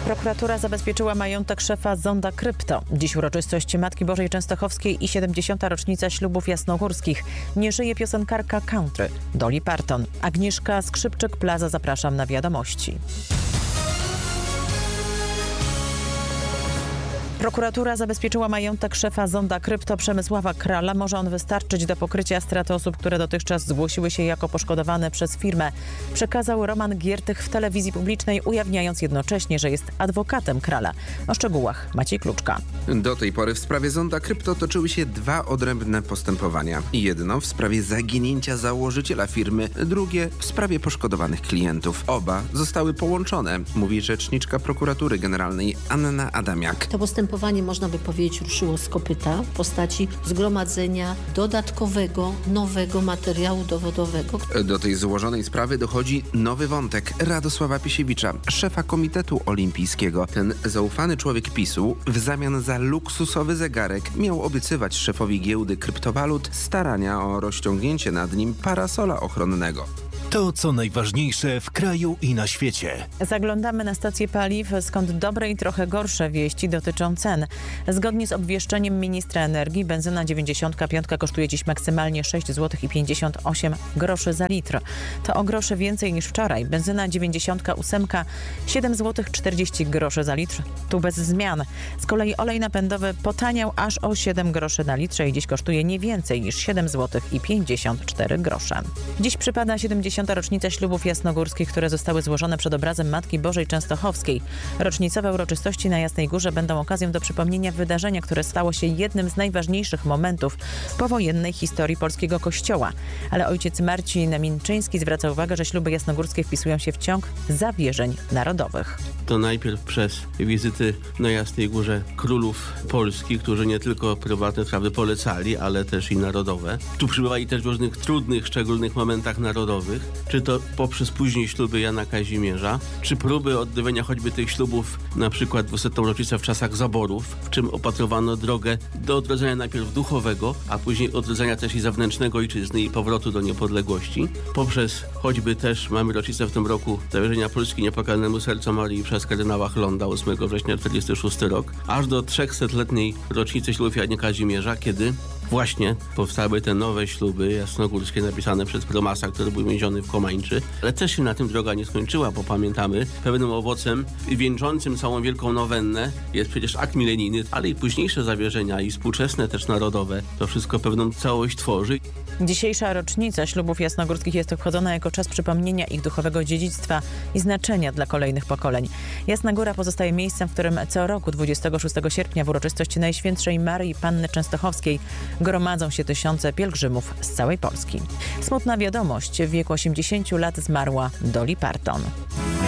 Prokuratura zabezpieczyła majątek szefa Zonda Krypto. Dziś uroczystość Matki Bożej Częstochowskiej i 70. rocznica ślubów jasnogórskich. Nie żyje piosenkarka country Dolly Parton. Agnieszka Skrzypczyk-Plaza, zapraszam na wiadomości. Prokuratura zabezpieczyła majątek szefa Zonda Krypto Przemysława Krala. Może on wystarczyć do pokrycia straty osób, które dotychczas zgłosiły się jako poszkodowane przez firmę. Przekazał Roman Giertych w telewizji publicznej, ujawniając jednocześnie, że jest adwokatem Krala. O szczegółach Maciej Kluczka. Do tej pory w sprawie Zonda Krypto toczyły się dwa odrębne postępowania. Jedno w sprawie zaginięcia założyciela firmy, drugie w sprawie poszkodowanych klientów. Oba zostały połączone, mówi rzeczniczka prokuratury generalnej Anna Adamiak. To postępowanie, można by powiedzieć, ruszyło z kopyta w postaci zgromadzenia dodatkowego, nowego materiału dowodowego. Do tej złożonej sprawy dochodzi nowy wątek Radosława Pisiewicza, szefa Komitetu Olimpijskiego. Ten zaufany człowiek PiS-u w zamian za luksusowy zegarek miał obiecywać szefowi giełdy kryptowalut starania o rozciągnięcie nad nim parasola ochronnego. To, co najważniejsze w kraju i na świecie. Zaglądamy na stację paliw, skąd dobre i trochę gorsze wieści dotyczą cen. Zgodnie z obwieszczeniem ministra energii, benzyna 95 kosztuje dziś maksymalnie 6,58 zł za litr. To o grosze więcej niż wczoraj. Benzyna 98 7,40 zł za litr. Tu bez zmian. Z kolei olej napędowy potaniał aż o 7 groszy na litrze i dziś kosztuje nie więcej niż 7,54 zł. Dziś przypada 70. rocznica ślubów jasnogórskich, które zostały złożone przed obrazem Matki Bożej Częstochowskiej. Rocznicowe uroczystości na Jasnej Górze będą okazją do przypomnienia wydarzenia, które stało się jednym z najważniejszych momentów powojennej historii polskiego kościoła. Ale ojciec Marcin Minczyński zwraca uwagę, że śluby jasnogórskie wpisują się w ciąg zawierzeń narodowych. To najpierw przez wizyty na Jasnej Górze królów Polski, którzy nie tylko prywatne sprawy polecali, ale też i narodowe. Tu przybywali też w różnych trudnych, szczególnych momentach narodowych, czy to poprzez później śluby Jana Kazimierza, czy próby oddawania choćby tych ślubów, na przykład 200. rocznicę w czasach zaborów, w czym opatrowano drogę do odrodzenia najpierw duchowego, a później odrodzenia też i zewnętrznego ojczyzny i powrotu do niepodległości. Poprzez choćby też mamy rocznicę w tym roku zawierzenia Polski Niepokalnemu Sercu Maryi przez kardynała Chlonda 8 września 1946 rok, aż do 300-letniej rocznicy ślubów Jana Kazimierza, kiedy właśnie powstały te nowe śluby jasnogórskie napisane przez prymasa, który był więziony w Komańczy. Ale też się na tym droga nie skończyła, bo pamiętamy, pewnym owocem wieńczącym całą wielką nowennę jest przecież akt milenijny, ale i późniejsze zawierzenia i współczesne też narodowe. To wszystko pewną całość tworzy. Dzisiejsza rocznica ślubów jasnogórskich jest obchodzona jako czas przypomnienia ich duchowego dziedzictwa i znaczenia dla kolejnych pokoleń. Jasna Góra pozostaje miejscem, w którym co roku 26 sierpnia w uroczystości Najświętszej Maryi Panny Częstochowskiej gromadzą się tysiące pielgrzymów z całej Polski. Smutna wiadomość: w wieku 80 lat zmarła Dolly Parton.